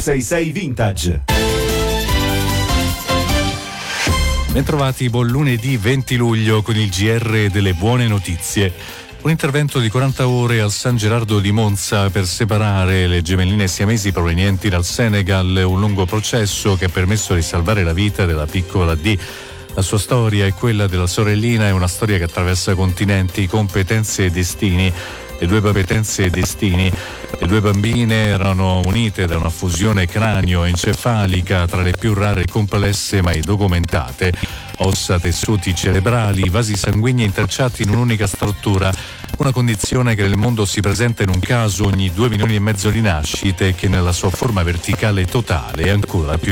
1066 Vintage. Bentrovati, buon lunedì 20 luglio con il GR delle buone notizie. Un intervento di 40 ore al San Gerardo di Monza per separare le gemelline siamesi provenienti dal Senegal, un lungo processo che ha permesso di salvare la vita della piccola D. La sua storia e quella della sorellina è una storia che attraversa continenti, competenze e destini. Le due competenze e destini. Le due bambine erano unite da una fusione cranio-encefalica tra le più rare e complesse mai documentate. Ossa, tessuti cerebrali, vasi sanguigni intrecciati in un'unica struttura. Una condizione che nel mondo si presenta in un caso ogni 2,5 milioni di nascite e che nella sua forma verticale totale è ancora più